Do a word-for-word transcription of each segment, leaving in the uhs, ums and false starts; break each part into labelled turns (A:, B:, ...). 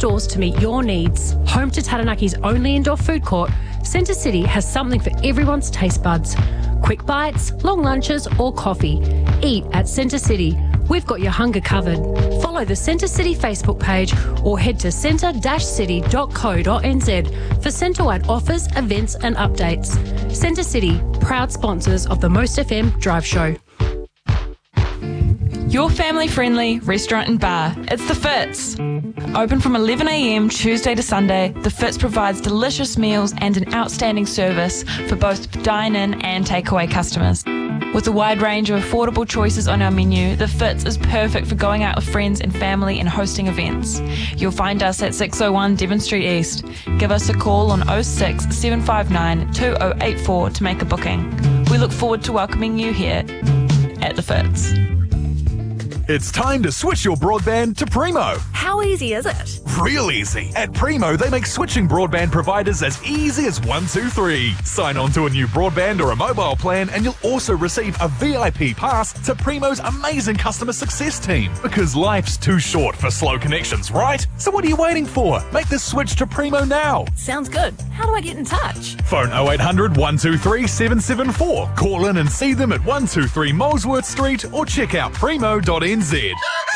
A: stores to meet your needs. Home to Taranaki's only indoor food court, Centre City has something for everyone's taste buds. Quick bites, long lunches or coffee. Eat at Centre City. We've got your hunger covered. Follow the Centre City Facebook page or head to centre city dot co dot n z for Centre-wide offers, events and updates. Centre City, proud sponsors of the Most F M Drive Show.
B: Your family-friendly restaurant and bar. It's The Fitz. Open from eleven a m Tuesday to Sunday, The Fitz provides delicious meals and an outstanding service for both dine-in and takeaway customers. With a wide range of affordable choices on our menu, The Fitz is perfect for going out with friends and family and hosting events. You'll find us at six oh one Devon Street East. Give us a call on oh six, seven five nine, two oh eight four to make a booking. We look forward to welcoming you here at The Fitz.
C: It's time to switch your broadband to Primo.
D: How easy is it?
C: Real easy. At Primo, they make switching broadband providers as easy as one, two, three. Sign on to a new broadband or a mobile plan and you'll also receive a V I P pass to Primo's amazing customer success team. Because life's too short for slow connections, right? So what are you waiting for? Make the switch to Primo now.
D: Sounds good. How do I get in touch?
C: Phone oh eight hundred, one two three, seven seven four. Call in and see them at one two three Molesworth Street or check out primo dot n z.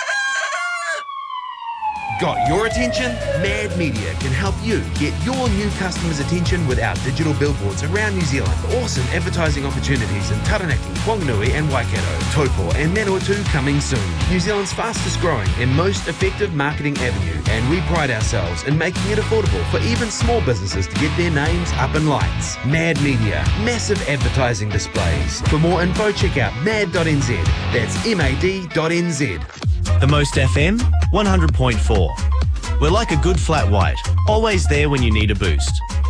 E: Got your attention? Mad Media can help you get your new customers' attention with our digital billboards around New Zealand. Awesome advertising opportunities in Taranaki, Whanganui and Waikato, Taupo and Manawatu coming soon. New Zealand's fastest growing and most effective marketing avenue, and we pride ourselves in making it affordable for even small businesses to get their names up in lights. Mad Media, massive advertising displays. For more info, check out mad dot n z. That's M A D dot N Z.
F: The Most F M, one hundred point four. We're like a good flat white, always there when you need a boost.